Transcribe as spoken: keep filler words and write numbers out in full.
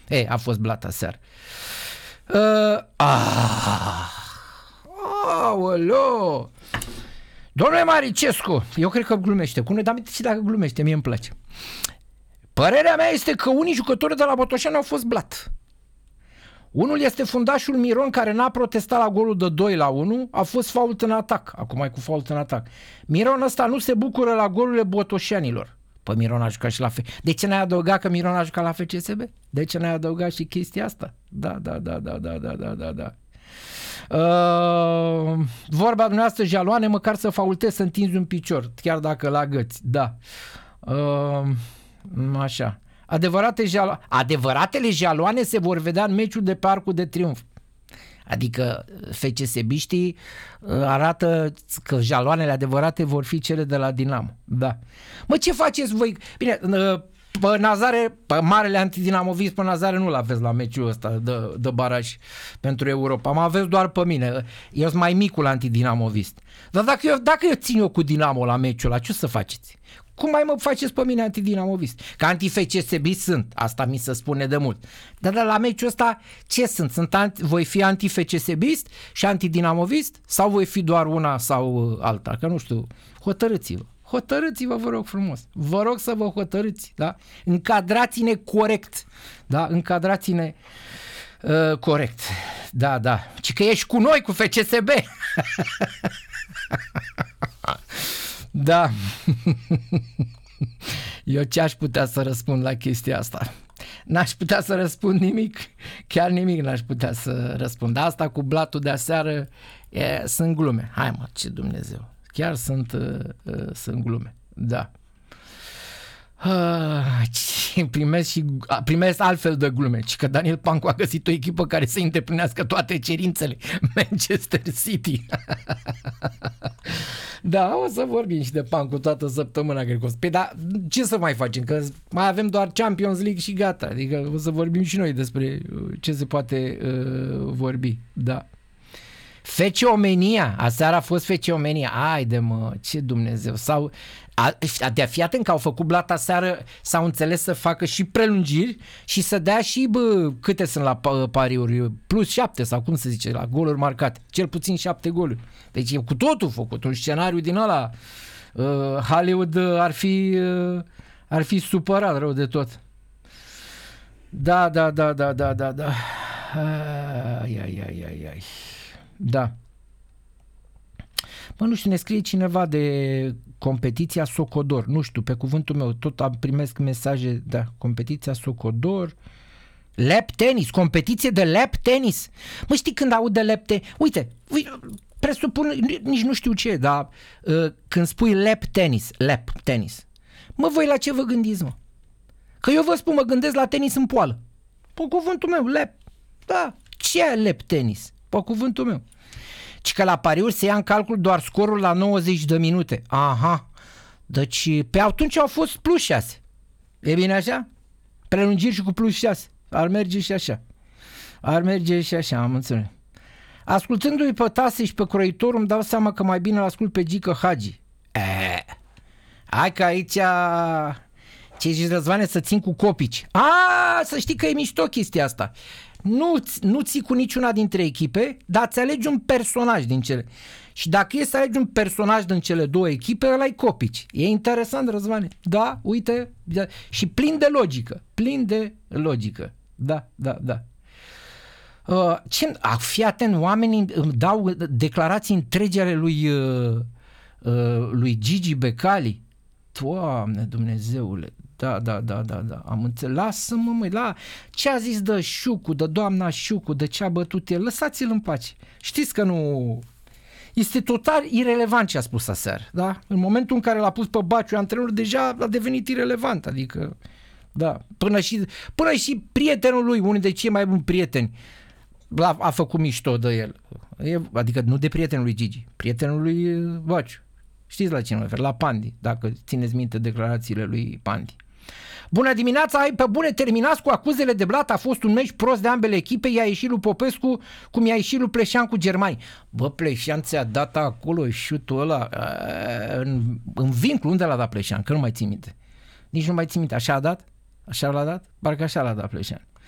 E, a fost blat aseară. Uh, ah, aoleo! Domnule Maricescu, eu cred că glumește cu noi, dar și dacă glumește, mie îmi place. Părerea mea este că unii jucători de la Botoșani au fost blat. Unul este fundașul Miron, care n-a protestat la golul de doi la unu, a fost fault în atac. Acum e cu fault în atac. Miron ăsta nu se bucură la golurile botoșanilor. Păi Miron a jucat și la F... De ce n-ai adăugat că Miron a jucat la F C S B? De ce n-ai adăugat și chestia asta? Da, da, da, da, da, da, da, da, da. Uh, vorba dumneavoastră, jaloane, măcar să faultezi, să întinzi un picior, chiar dacă la găți. Da. Uh, așa. Adevărate jalo- Adevăratele jaloane se vor vedea în meciul de pe Arcul de Triunf. Adică F C S-biștii arată că jaloanele adevărate vor fi cele de la Dinamo. Da. Mă, ce faceți voi? Bine, pe Nazare, pe marele antidinamovist, pe Nazare nu l-aveți la meciul ăsta de, de baraj pentru Europa. Mă aveți doar pe mine. Eu sunt mai micul antidinamovist. Dar dacă eu, dacă eu țin eu cu Dinamo la meciul ăla, ce o să faceți? Cum mai mă faceți pe mine antidinamovist? Că anti-F C S B sunt, asta mi se spune de mult. Dar de la meciul ăsta ce sunt? sunt anti, voi fi anti-F C S B-ist și antidinamovist? Sau voi fi doar una sau alta? Că nu știu, hotărâți-vă. Hotărâți-vă, vă rog frumos. Vă rog să vă hotărâți, da? Încadrați-ne corect, da? Încadrați-ne uh, corect. Da, da. Ci că ești cu noi, cu F C S B. Da. Eu ce aș putea să răspund la chestia asta? N-aș putea să răspund nimic. Chiar nimic n-aș putea să răspund. Asta cu blatul de aseară e, sunt glume. Hai mă, ce Dumnezeu. Chiar sunt, uh, uh, sunt glume. Da. Uh, primesc, și, primesc altfel de glume. Și că Daniel Pancu a găsit o echipă care să îndeplinească toate cerințele. Manchester City. Da, o să vorbim și de Pancu toată săptămâna, cred că o să... Păi, dar ce să mai facem? Că mai avem doar Champions League și gata. Adică o să vorbim și noi despre ce se poate uh, vorbi. Da. F C Omenia, aseară a fost F C Omenia. Haide mă, ce Dumnezeu. Sau, a, a, fii atent că au făcut blat aseară, s-au înțeles să facă și prelungiri și să dea și, bă, câte sunt la pariuri, plus șapte sau cum se zice, la goluri marcate. Cel puțin șapte goluri. Deci e cu totul făcut, un scenariu din ăla. Uh, Hollywood ar fi, uh, ar fi supărat rău de tot. Da, da, da, da, da, da, da. Ai, ai, ai, ai, ai. Da. Mă, nu știu, ne scrie cineva de competiția Socodor. Nu știu, pe cuvântul meu, tot am primesc mesaje, da, competiția Socodor. Lap tenis, competiție de lap tenis. Mă, știi când aud de lap tenis? Uite, presupun, nici nu știu ce, dar uh, când spui lap tenis, lap tenis, mă, voi la ce vă gândiți, mă? Că eu vă spun, mă gândesc la tenis în poală. Pe cuvântul meu, lap. Da, ce e lap tenis? Pe cuvântul meu. Ci că la pariuri se ia în calcul doar scorul la nouăzeci de minute. Aha. Deci pe atunci au fost plus șase. E bine așa? Prelungiri și cu plus șase. Ar merge și așa. Ar merge și așa, am înțeles. Ascultându-i pe Tase și pe Croitor, îmi dau seama că mai bine îl ascult pe Gică Hagi. E, hai că aici... Ce zici, Răzvane, să țin cu copici. A, să știi că e mișto chestia asta. Nu, nu ții cu niciuna dintre echipe, dar îți alegi un personaj din cele. Și dacă e să alegi un personaj din cele două echipe, ăla-i copici. E interesant, Răzvane. Da, uite, da. Și plin de logică. Plin de logică. Da, da, da. Uh, ce, a, fii atent, oamenii îmi dau declarații întregi ale lui, uh, uh, lui Gigi Becali. Doamne Dumnezeule. Da, da, da, da, da, am înțeles. Lasă-mă, măi, la ce a zis de Șucu, de doamna Șucu, de ce a bătut el, lăsați-l în pace. Știți că nu... Este total irelevant ce a spus aseară, da? În momentul în care l-a pus pe Baciu antrenorul, deja a devenit irelevant, adică, da, până și, până și prietenul lui, unul de cei mai buni prieteni, a, a făcut mișto de el. E, adică nu de prietenul lui Gigi, prietenul lui Baciu. Știți la cine mă refer? La Pandi, dacă țineți minte declarațiile lui Pandi. Bună dimineața, ai pe bune, terminați cu acuzele de blat, a fost un meci prost de ambele echipe, i-a ieșit lui Popescu cum i-a ieșit lui Pleșan cu Germani. Bă, Pleșan ți-a dat acolo șutul ăla în, în vincul, unde l-a dat Pleșan? Că nu mai țin minte. Nici nu mai țin minte, așa a dat? Așa l-a dat? Parcă așa l-a dat Pleșan.